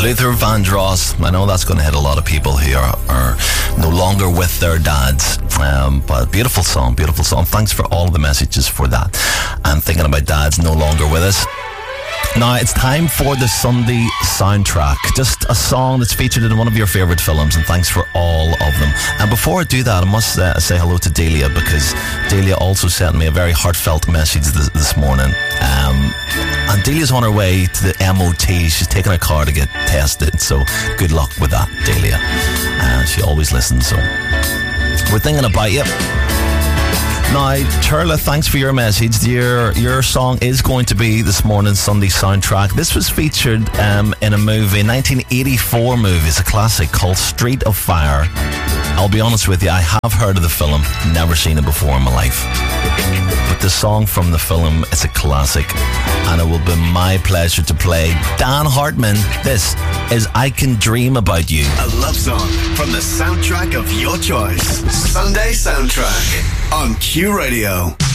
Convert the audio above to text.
Luther Vandross. I know that's going to hit a lot of people who are no longer with their dads. But beautiful song, beautiful song. Thanks for all the messages for that. And thinking about dads no longer with us. Now it's time for the Sunday soundtrack. Just a song that's featured in one of your favourite films, and thanks for all of them. And before I do that, I must say hello to Delia, because Delia also sent me a very heartfelt message this morning. And Delia's on her way to the MOT. She's taking a car to get tested, so good luck with that, Delia. She always listens, so we're thinking about you. Now, Turla, thanks for your message. Your song is going to be this morning's Sunday soundtrack. This was featured in a movie, 1984 movie. It's a classic called Street of Fire. I'll be honest with you, I have heard of the film, never seen it before in my life. But the song from the film is a classic, and it will be my pleasure to play Dan Hartman. This is I Can Dream About You. A love song from the soundtrack of your choice. Sunday Soundtrack on Q Radio.